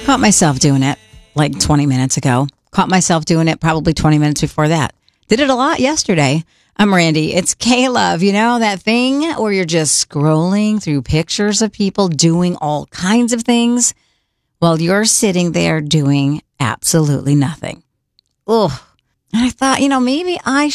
Caught myself doing it like 20 minutes ago. Caught myself doing it probably 20 minutes before that. Did it a lot yesterday. I'm Randy. It's K-Love. You know, that thing where you're just scrolling through pictures of people doing all kinds of things while you're sitting there doing absolutely nothing. Ugh. And I thought, maybe I